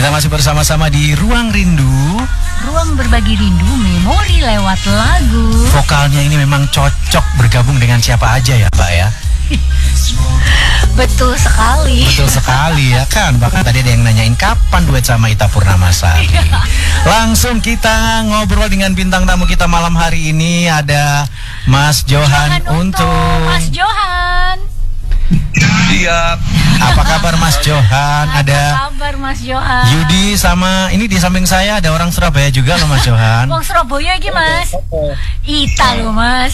Kita masih bersama-sama di Ruang Rindu. Ruang berbagi rindu, memori lewat lagu. Vokalnya ini memang cocok bergabung dengan siapa aja ya, Mbak ya? Betul sekali. Betul sekali ya kan. Bahkan tadi ada yang nanyain kapan duet sama Ita Purnamasari. Langsung kita ngobrol dengan bintang tamu kita malam hari ini. Ada Mas Johan Untung. Mas Johan. Siap. Apa kabar Mas Johan? Apa kabar Mas Johan? Yudi sama ini di samping saya ada orang Surabaya juga loh Mas Johan. Wong Surabaya iki Mas. Ita loh Mas.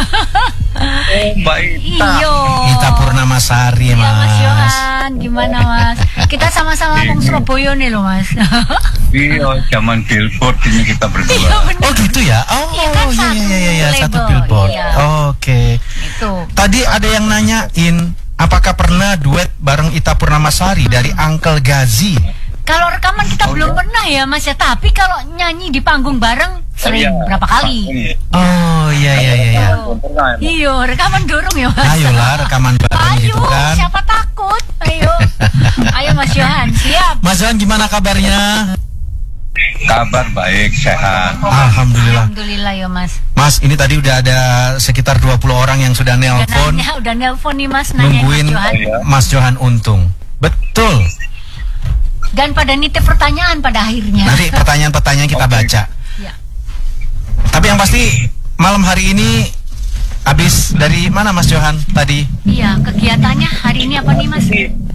Mbak Ita. Iyo. Ita Purnamasari Iya, Mas. Mas Johan, gimana Mas? Kita sama-sama wong Surabaya nih loh Mas. Iya, zaman billboard ini kita Iya berdua. benar. Oh gitu ya? Oh Iya kan, iya, satu label. billboard. Iya. Oke. Itu. Tadi ada yang nanyain apakah pernah duet bareng Ita Purnamasari dari Uncle Gazi? Kalau rekaman kita belum pernah ya Mas ya, tapi kalau nyanyi di panggung bareng sering berapa kali. Oh iya. Iya, rekaman dorong ya Mas. Ayolah rekaman bareng Ayo, gitu kan. siapa takut? Ayo. Ayo Mas Johan, siap. Mas Johan gimana kabarnya? Kabar baik, sehat. Alhamdulillah. Alhamdulillah ya Mas. Mas, ini tadi udah ada sekitar 20 orang yang sudah nelpon Udah nelpon nih Mas, nanya nungguin Mas Johan. Mas Johan Untung. Betul. Dan pada nitip pertanyaan pada akhirnya. Nanti pertanyaan-pertanyaan kita baca. Ya. Tapi yang pasti malam hari ini habis dari mana Mas Johan tadi? Iya, kegiatannya hari ini apa nih Mas?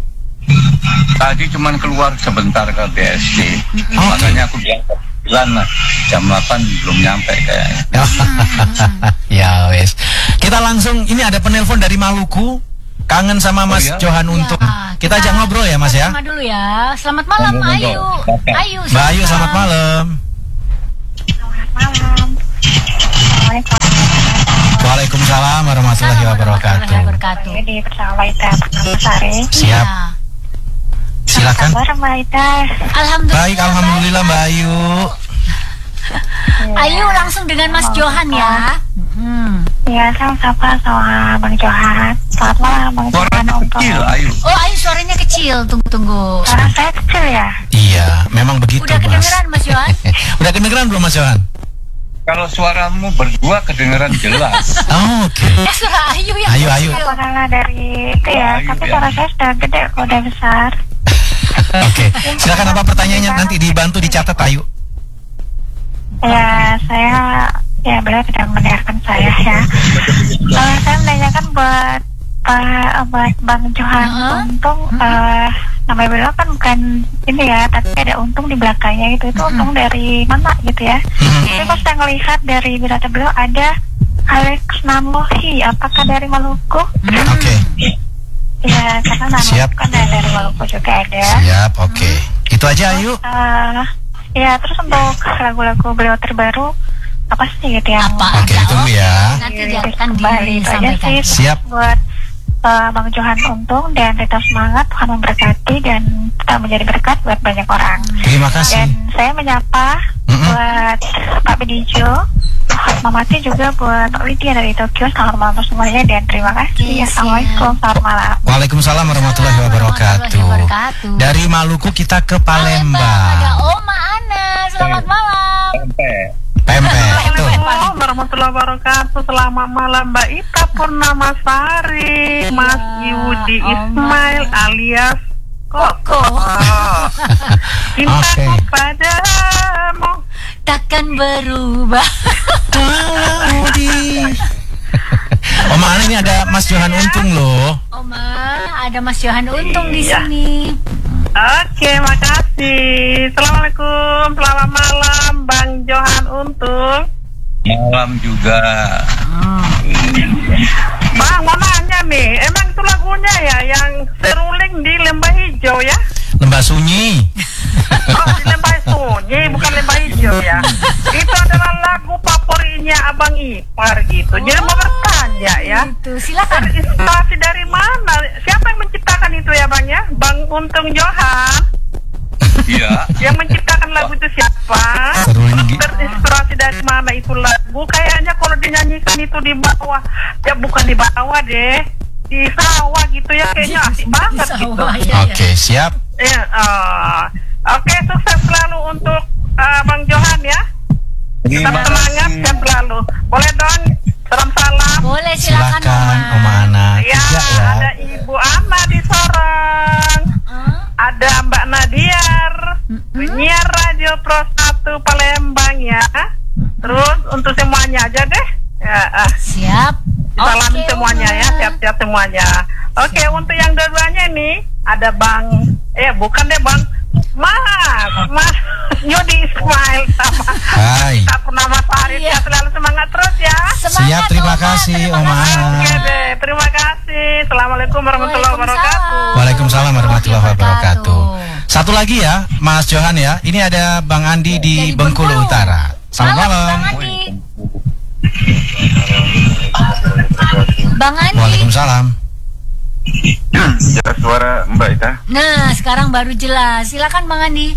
Tadi cuman keluar sebentar ke BSD. Makanya aku bilang jam 8 belum nyampe kayaknya. Ya wes. Kita langsung ini ada penelpon dari Maluku. Kangen sama Mas iya? Johan Untung. Ya, Kita ajak ngobrol ya Mas ya. Sama dulu ya. Selamat malam Ayu. Ayu. Mbak Ayu selamat malam. Malam. Waalaikumsalam warahmatullahi wabarakatuh. Jadi bersama Ita Purnamasari. Siap. Iya. Silakan. Kabar Mbak Ita. Alhamdulillah. Baik, alhamdulillah Mbak Ayu. Ayu langsung dengan Mas Johan ya. Ya, saya sapa sama Bang Johan. Selamat malam Bang Johan. Suaranya kecil, Ayu. Oh Ayu suaranya kecil. Tunggu. Suara saya kecil ya? Iya, memang begitu Udah Mas. kedengeran Mas Johan? Udah kedengeran belum Mas Johan? Kalau suaramu berdua kedengeran jelas. Oh, oke. Suara Ayu ya. Ayu. Apa karena dari itu ya? Ayu, Tapi ya. suara saya sudah gede, kok udah besar. Oke. Silakan apa pertanyaannya nanti dibantu dicatat Ayu. Ya, beliau tidak mendengarkan saya ya. Saya menanyakan buat Bang Johan Untung. Namanya beliau kan bukan ini ya, tapi ada Untung di belakangnya itu Untung dari mana gitu ya. Tapi pas saya ngelihat dari berita beliau ada Alex Nanlohi, apakah dari Maluku? Oke. Ya, karena Siap. kan dari Maluku juga ada. Siap, oke. Itu aja Ayu. Ya, terus untuk lagu-lagu beliau terbaru apa sih gitu yang Apa? Oke, ditunggu ya. Nanti dia akan Kembali itu aja disampaikan. sih. Siap. Buat Bang Johan Untung dan tetap semangat, Tuhan memberkati dan tetap menjadi berkat buat banyak orang. Terima kasih. Dan saya menyapa buat Pak Bedijo, Mamati juga buat Pak Widya dari Tokyo. Selamat malam semuanya dan terima kasih. Oke, Assalamualaikum, selamat malam. Waalaikumsalam warahmatullahi wabarakatuh. Wabarakatuh. Dari Maluku kita ke Ada Palembang. Oma Ana. Selamat malam. Pempek. Itu. Assalamualaikum warahmatullahi wabarakatuh. Selamat malam Mbak Ita Purnamasari, Mas Yudi Ismail alias Koko. Cintaku Oke. padamu. Takkan berubah. Oma Ana ini ada Mas Johan Untung loh. Oma, ada Mas Johan Untung di Iya. sini. Oke, makasih. Assalamualaikum, selamat malam Bang Johan Untung. Malam juga. Bang, mau nanya nih, emang itu lagunya ya yang seruling di Lembah Hijau ya? Lembah Sunyi. Oh, di Lembah Sunyi, bukan Lembah Hijau ya. Itu adalah lagu favoritnya Abang Ipar gitu. Jadi mau bertanya ya, Itu silakan. terinspirasi dari mana? Siapa yang menciptakan itu ya Bang ya? Bang Untung Johan. Iya. Yang menciptakan lagu itu siapa? Seru ini. Terinspirasi dari mana itu lagu? Kayaknya kalau dinyanyikan itu di bawah, ya bukan di bawah deh, di sawah gitu ya, kayaknya asik banget gitu. Sawah, ya, ya. Oke, siap. Iya, oke, sukses selalu untuk Bang Johan ya. Tetap semangat dan selalu. Boleh Don, salam-salam. Boleh, silakan Oma Ana. Ya, Tiga ya. ada Ibu Ana di Sorong. Ada Mbak Nadiar, penyiar Radio Pro 1 Palembang ya. Terus untuk semuanya aja deh. Ya, Siap. salam Oke, semuanya Oma. ya, sehat-sehat semuanya. Oke, untuk yang dua-duanya ini ada Bang, bukan deh Bang, Mas Yudi Ismail sama Hai. kita Purnama Sari. Iya. Ya, selalu semangat terus ya. Semangat, Siap, terima Oma. kasih, Terima Oma kasih. Ana. Oke deh, terima kasih. Assalamualaikum warahmatullahi wabarakatuh. Waalaikumsalam warahmatullahi wabarakatuh. Satu lagi ya, Mas Johan ya. Ini ada Bang Andi di Dari Bengkulu Bengkulu. Utara. Selamat Malam, malam. Bang Andi. Bang Andi. Waalaikumsalam. Jelas suara Mbak Ita. Nah, sekarang baru jelas. Silakan Bang Andi.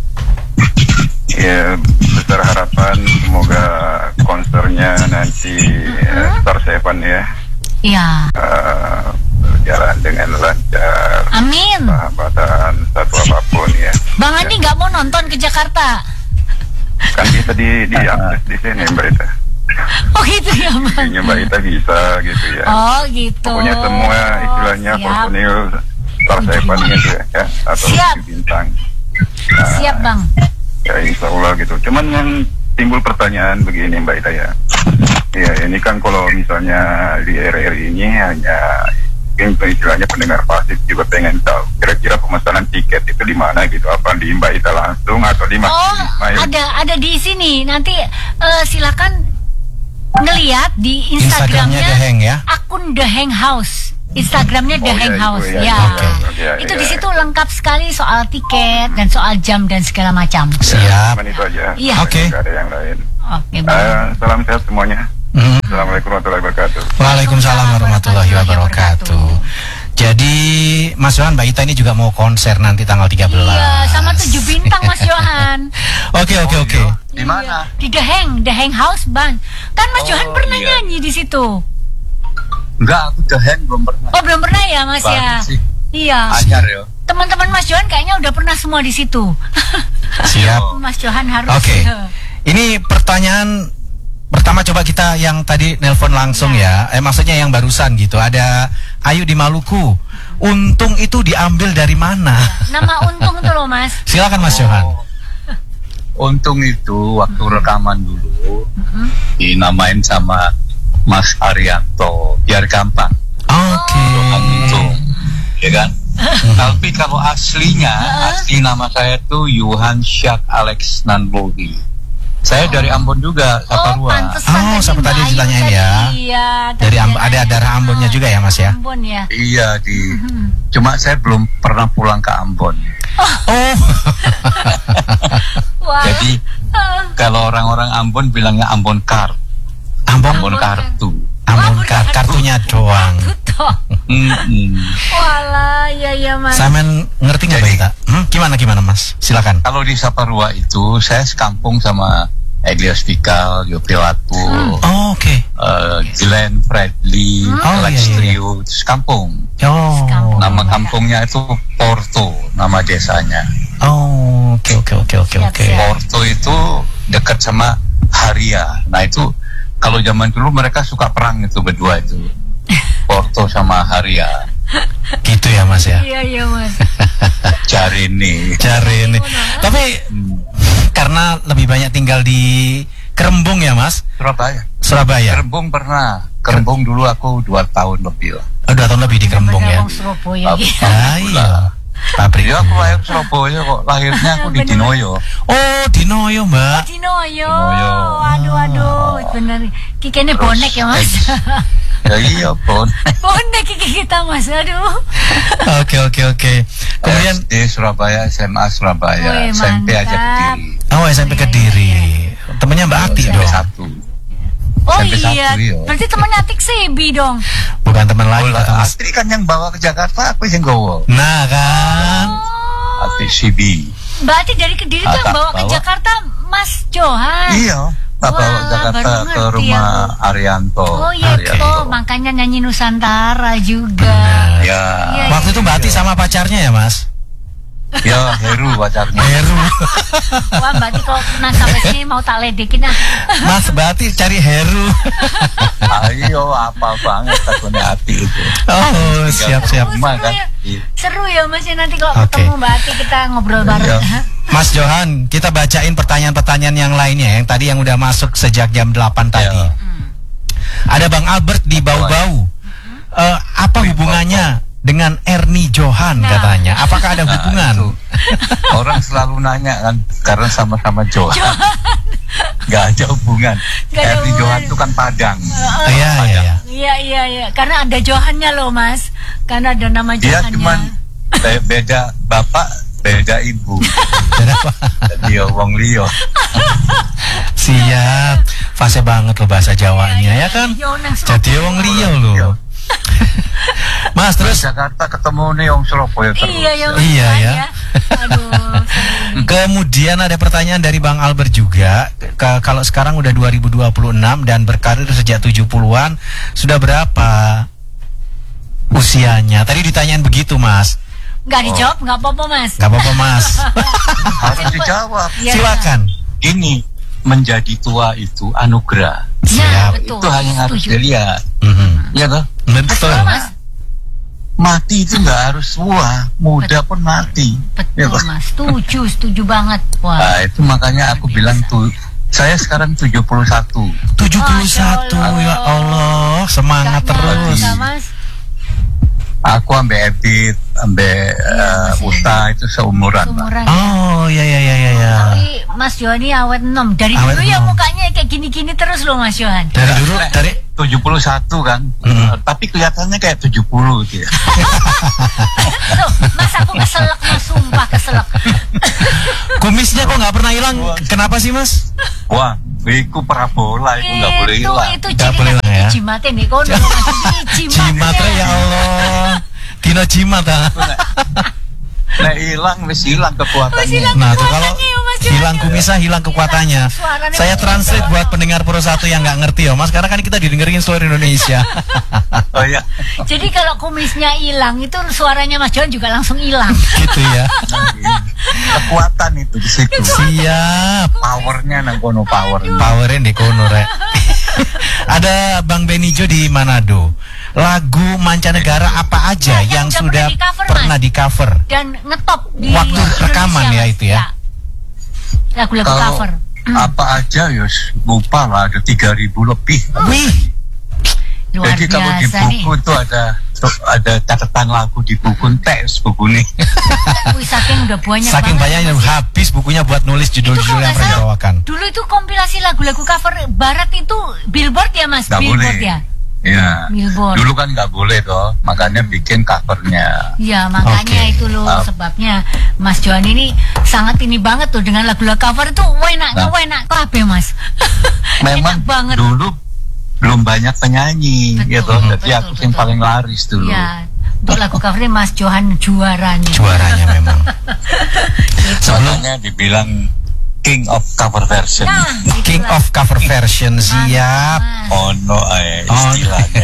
Ya, besar harapan semoga konsernya nanti Star Seven ya Iya. berjalan dengan lancar, Amin. sahabatan satu apapun ya. Bang Andi nggak mau nonton ke Jakarta? Kan bisa diakses di sini Mbak Ita. Oh gitu ya Bang. Kayaknya Mbak Ita bisa gitu ya. Oh gitu. Pokoknya semua istilahnya Siap. personil Star Seven gitu ya, atau Siap. bintang. Siap Bang. Ya insya Allah gitu. Cuman yang timbul pertanyaan begini Mbak Ita ya. Ya ini kan kalau misalnya di RRI ini hanya mungkin istilahnya pendengar pasif juga pengen tahu kira-kira pemesanan tiket itu di mana gitu. Apa di Mbak Ita langsung atau di Mas Oh, Ismail? ada di sini. Nanti silakan ngeliat di Instagramnya Instagramnya The Hang ya. akun The Hang House. Instagramnya The Oh, Hang iya, House itu, ya. Oke. Itu di situ lengkap sekali soal tiket dan soal jam dan segala macam. Siap. Cuman itu aja. Iya. Oke. Nggak ada yang lain. Oke Bang. Salam sehat semuanya. Mhm. Assalamualaikum warahmatullahi wabarakatuh. Waalaikumsalam warahmatullahi wabarakatuh. Jadi Mas Johan, Mbak Ita ini juga mau konser nanti tanggal 13. Iya, sama 7 bintang Mas Johan. Oke. Di mana? Di The Hang House Bang. Kan Mas Johan pernah iya. nyanyi di situ. Enggak, aku The Hang belum pernah. Oh, belum pernah ya Mas ya? Baru sih. Iya. Anyar ya. Teman-teman Mas Johan kayaknya udah pernah semua di situ. Siap. Mas Johan harus. Oke. Ini pertanyaan pertama coba kita yang tadi nelpon langsung ya. Maksudnya yang barusan gitu. Ada Ayu di Maluku. Untung itu diambil dari mana? Nama untung tuh loh Mas. Silakan Mas Johan. Untung itu waktu rekaman dulu dinamain sama Mas Arianto biar gampang. Oke. Untung, ya kan? Tapi kalau asli nama saya tuh Yohan Syak Alex Nanbogi. Saya dari Ambon juga, Saparua. Pantesan sama tadi Mbak Ayu ditanyain tadi. ya. Iya. Dari tadi ada darah Ambonnya juga ya Mas ya? Ambon ya. Iya cuma saya belum pernah pulang ke Ambon. Oh. Wah. Jadi kalau orang-orang Ambon bilangnya Ambon Kar, Ambon kartu. Ambon kartunya doang. Tuh. Walah, iya Mas. Samen ngerti nggak Mbak Ita? Gimana Mas? Silakan. Kalau di Saparua itu saya sekampung sama Elias Fikal, Yopi Latul, Oh, oke. Glenn Fredly, Alex iya. Trio, sekampung. Oh. Nama kampungnya itu Porto, nama desanya. Oh, oke. Siap. Porto itu dekat sama Haria. Nah itu kalau zaman dulu mereka suka perang itu berdua itu. Porto sama Haria. Gitu ya Mas ya. Iya Mas. Cari nih. Cari ini. Tapi karena lebih banyak tinggal di Kerembung ya Mas? Surabaya. Kerembung pernah. Kerembung dulu aku 2 tahun lebih lah. 2 tahun lebih di Kerembung ya. Surabaya. Iya. Pabrik. Ya aku lahir Surabaya kok. Lahirnya aku di Dinoyo. Oh, Dinoyo Mbak. Dinoyo. Dinoyo. Aduh, bener. Kikene bonek ya Mas. Ya iya pun. Bonek kiki kita Mas. Aduh. Oke. Kemudian SD Surabaya, SMA Surabaya, Wih, SMP aja mantap. Kediri. SMP Kediri. Temennya Mbak Ati SMP dong. 1. Oh SMP iya. 1, iya. Berarti temennya Atik Sebi dong. Bukan teman lagi Oh, kata Mas. Astri kan yang bawa ke Jakarta, aku yang gowo. Nah kan. Astri Sibi. Mbak Ati dari Kediri tuh yang Tak bawa ke bawa. Jakarta Mas Johan. Iya, tak bawa Wah, Jakarta baru ke ngerti rumah aku. Arianto. Oh iya toh, makanya nyanyi Nusantara juga. Ya. Iya, Waktu itu Mbak Ati sama pacarnya ya Mas? Ya, Heru pacarnya. Heru. Wah, berarti kalau pernah sampai sini mau tak ledekin ah. Mas berarti cari Heru. Ayo, apa banget takutnya hati itu. Oh, siap-siap. Rumah kan. ya. Seru ya Mas ya, nanti kalau Oke. ketemu Mbak Ati kita ngobrol bareng. Iya. Mas Johan, kita bacain pertanyaan-pertanyaan yang lainnya yang tadi yang udah masuk sejak jam 8 tadi. Ya. Ada Bang Albert di Bau-Bau. Apa hubungannya dengan Ernie Johan katanya? Apakah ada hubungan? Itu. Orang selalu nanya kan, karena sama-sama Johan. Gak ada hubungan. Gak ada Ernie hubungan. Johan itu kan Padang. Iya. Iya. Karena ada Johannya loh Mas. Karena ada nama Dia Johannya. cuman beda bapak, beda ibu. Dia wong liya. Siap. Fase banget loh bahasa Jawanya ya kan? Jadi wong liya loh. Mas terus Jakarta ketemu nih wong Surabaya terus. Iya ya. Iya, ya. Aduh. sering. kemudian ada pertanyaan dari Bang Albert juga. Kalau sekarang udah 2026 dan berkarir sejak 70-an, sudah berapa usianya? Tadi ditanyain begitu, Mas. Nggak dijawab, nggak apa-apa Mas. Gak apa-apa, Mas. Harus dijawab. Iya, Silakan. Gini, menjadi tua itu anugerah. Nah, Siap. betul. Itu hanya harus Setuju. dilihat. Mhm. Ya toh? Betul. Betul Mas. Mati itu nggak harus tua, muda pun mati. Ya Betul toh? Mas. Setuju banget. Wah. Nah, itu makanya aku bilang tuh, saya sekarang 71. 71, ya Allah, semangat Nggak terus. nyangka, Mas. Aku ambek Ebit, ambek Uta itu seumuran. Pak. Umuran. Oh, ya. Tapi Mas Johan ini awet enom. Dari Awet dulu ya enom. mukanya kayak gini-gini terus loh Mas Johan. Dari dulu, dari 71 kan, tapi kelihatannya kayak 70 gitu ya. Loh, Mas aku keselak Mas, sumpah keselak. kumisnya kok nggak pernah hilang. Kenapa sih, Mas? Wah, itu parabola itu nggak boleh hilang. Itu Nggak ciri boleh hilang, ya. jimatnya nih kono Mas. Jimat ya Allah. Dino jimat ah. Nah, hilang wis hilang kekuatannya. hilang. Nah, tuh kalau Kekuatannya ya, Mas Johan. hilang kumisnya, hilang kekuatannya. Suaranya Saya begitu. translate buat pendengar Pro 1 yang nggak ngerti ya, Mas. Karena kan kita didengerin seluruh Indonesia. Oh iya. Jadi kalau kumisnya hilang itu suaranya Mas Johan juga langsung hilang. Gitu ya. Kekuatan itu di situ. Siap. Powernya nang kono power. Powerin di kono rek. Ada Bang Benijo di Manado. Lagu mancanegara apa aja Nah, yang yang udah sudah pernah di cover, pernah di cover? Dan ngetop di Waktu Indonesia, rekaman ya Mas. itu ya? Lagu-lagu Kalau cover. apa aja Yus, lupa lah, ada 3.000 lebih. Wih, Luar Jadi kalau di biasa nih. buku itu ada catatan lagu di buku teks buku nih. Wih, saking udah banyak saking banget, banyaknya Mas. habis bukunya buat nulis Itu judul-judul kalau yang nggak pernah salah, dibawakan. dulu itu kompilasi lagu-lagu cover barat itu Billboard ya Mas? Nggak Billboard boleh. ya? Ya. Billboard. Dulu kan nggak boleh toh, makanya bikin covernya. Ya makanya Oke. itu loh sebabnya Mas Johan ini sangat ini banget tuh dengan lagu-lagu cover itu enak kabeh Mas. Memang Enak banget. dulu belum banyak penyanyi, Betul, gitu. Jadi betul, aku yang betul. paling laris dulu. Ya, untuk lagu covernya Mas Johan juaranya. Juaranya memang. Makanya dibilang King of Cover Version. Nah, King itulah. of cover version, siap. Mas. Oh no, istilahnya.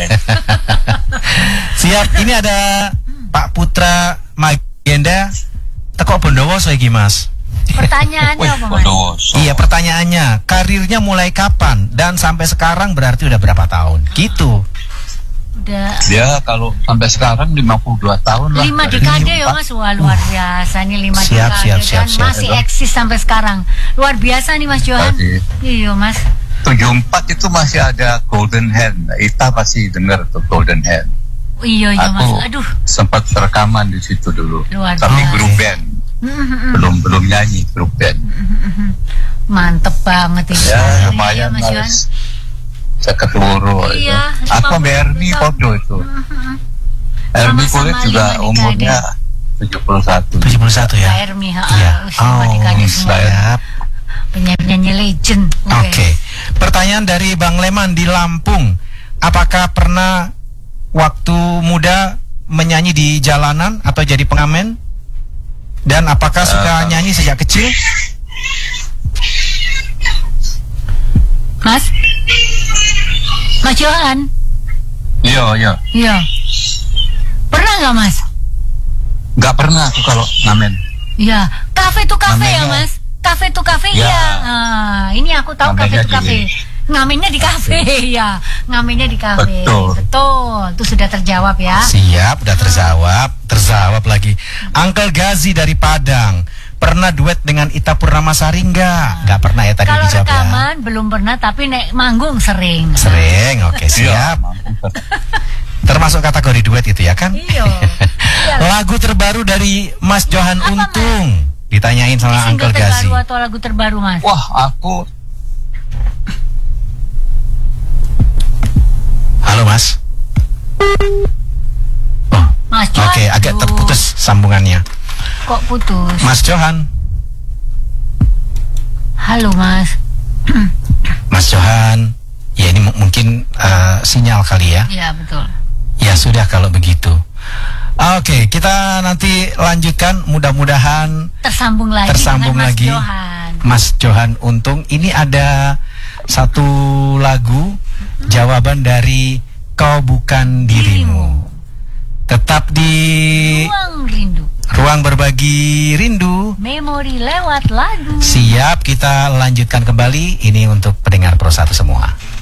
Siap. Ini ada Pak Putra Magenda teko Bondowoso iki, Mas. Pertanyaannya apa Mas? Bondowoso. Iya, pertanyaannya, karirnya mulai kapan dan sampai sekarang berarti udah berapa tahun? Gitu. Udah Dia kalau sampai sekarang 52 tahun lah. 5 Dari dekade ya 74. Mas. Wah luar biasa nih 5 Siap, dekade siap, dan siap, siap. masih eksis sampai sekarang. Luar biasa nih Mas Johan. Masih. Iya Mas. 74 itu masih ada Golden Hand. Ita pasti dengar tuh Golden Hand. Iya Mas. Aku Aduh. sempat rekaman di situ dulu. Luar Tapi biasa. grup band. Belum nyanyi grup band. Mantep banget ini. Ya Iya, lumayan Mas Johan. harus seket loro. Iya, Aku sama 50 Ernie tahun. podo itu. Ernie Sama-sama kulit juga 5 dekade. umurnya 71. 71 ya? Mbak Ermi, Iya. semua dekade semua. siap. Penyanyi legend. Oke. Pertanyaan dari Bang Leman di Lampung. Apakah pernah waktu muda menyanyi di jalanan atau jadi pengamen? Dan apakah suka nyanyi sejak kecil? Mas? Mas Johan? Iya. Iya. Pernah nggak Mas? Nggak pernah aku kalau ngamen. Iya, kafe tuh kafe ya, Ngamennya. Mas. Kafe tuh kafe Ya. iya. Ini aku tahu kafe Ngamennya tuh kafe. Ngamennya di kafe ya. Ngamennya di kafe. Betul. Betul. Itu sudah terjawab ya. Siap, udah terjawab lagi. Uncle Gazi dari Padang. Pernah duet dengan Ita Purnamasari enggak? Enggak pernah ya tadi Kalau dijawab ya. rekaman belum pernah, tapi nek manggung sering. Sering, oke Iya, siap. mantap. Termasuk kategori duet itu ya kan? Iya. Iya. Lagu terbaru dari Mas Johan Apa, Mas? Untung. Ditanyain sama Single Uncle Gazi. terbaru atau lagu terbaru, Mas? Wah, aku Halo Mas. Oh, Mas Johan. oke, agak aduh, terputus sambungannya. Kok putus? Mas Johan. Halo, Mas. Mas Johan. Ya ini mungkin sinyal kali ya. Iya, betul. Ya sudah kalau begitu. Oke, kita nanti lanjutkan. Mudah-mudahan Tersambung lagi tersambung dengan Mas lagi. Johan. Mas Johan Untung. Ini ada satu lagu jawaban dari Kau Bukan Dirimu. Tetap di Ruang rindu. Ruang Berbagi Rindu. Memori lewat lagu. Siap, kita lanjutkan kembali. Ini untuk pendengar Pro 1 semua.